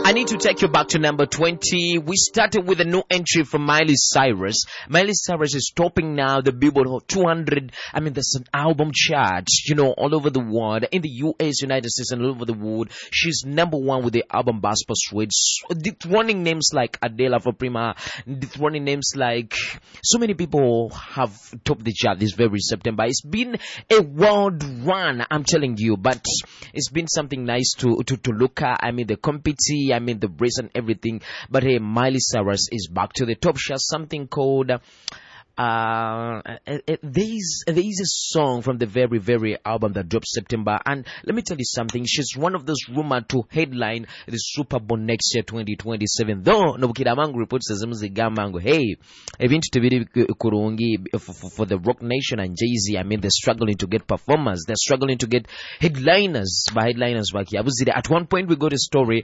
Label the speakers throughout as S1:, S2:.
S1: I need to take you back to number 20. We started with a new entry from Miley Cyrus. Miley Cyrus is topping now the Billboard Hot 200. I mean, there's an album chart, all over the world. In the US, United States, and all over the world. She's number one with the album Gospel Suites. Dethroning names like Adele Afroprima. Dethroning names like... So many people have topped the chart this very September. It's been a wild run, I'm telling you. But it's been something nice to look at. I mean, the competition. I mean, the race and everything. But hey, Miley Cyrus is back to the top. She has something called... there is a song from the very, very album that dropped September, and let me tell you something. She's one of those rumored to headline the Super Bowl next year, 2027. Though Nobukida Mangu reports as Mango, hey, eventually for the Rock Nation and Jay-Z. I mean, they're struggling to get performers. They're struggling to get headliners. By headliners, at one point we got a story.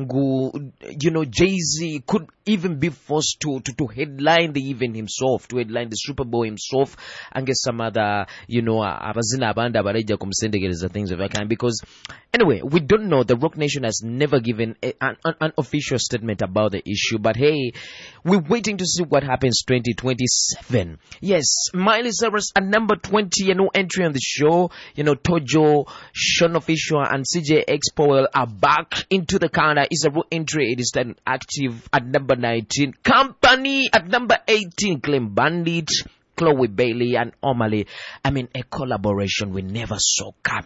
S1: Jay-Z could even be forced to headline the event himself, to headline the Super Bowl himself, and get some other, abazina abanda baraja kumsendegereza things of that kind. Because anyway, we don't know. The Rock Nation has never given an official statement about the issue. But hey, we're waiting to see what happens 2027. Yes, Miley Cyrus at number 20, entry on the show. Tojo, Sean Official, and CJ X Powell are back into the counter. It's a entry. It is then active at number 19. Company at number 18. Clem Bandit, Chloe Bailey, and Omali. I mean, a collaboration we never saw coming.